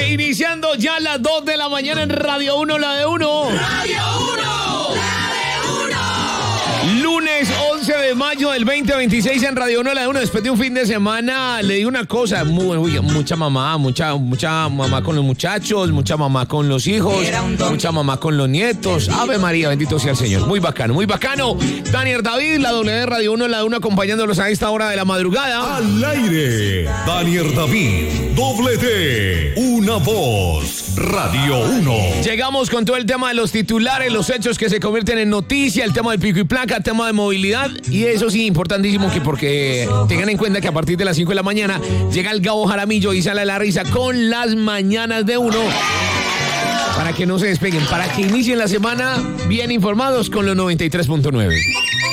Iniciando ya las 2 de la mañana en Radio 1, la de 1. Radio 1, la de 1. Lunes 11 de mayo del 2026 en Radio 1, la de 1. Después de un fin de semana, le digo una cosa, mucha mamá con los muchachos, mucha mamá con los hijos, mucha mamá con los nietos. Ave María, bendito sea el Señor. Muy bacano, muy bacano. Daniel David, la W de Radio 1, la de 1, acompañándolos a esta hora de la madrugada. Al aire, Daniel David, doble T, una voz, Radio 1. Llegamos con todo el tema de los titulares, los hechos que se convierten en noticia, el tema del pico y placa, tema de movilidad, y eso sí, importantísimo, que porque tengan en cuenta que a partir de las 5 de la mañana llega el Gabo Jaramillo y sale la risa con las mañanas de 1, para que no se despeguen, para que inicien la semana bien informados con los 93.9.